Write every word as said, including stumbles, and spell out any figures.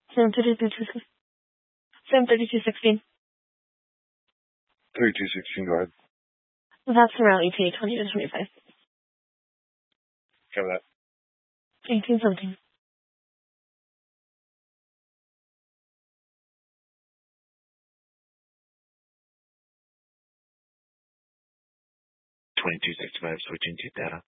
Sam thirty-two Sam thirty-two sixteen. thirty-two sixteen, go ahead. That's around E T A twenty to twenty-five. Cover that. eighteen seventeen. twenty-two sixty-five, switching to data.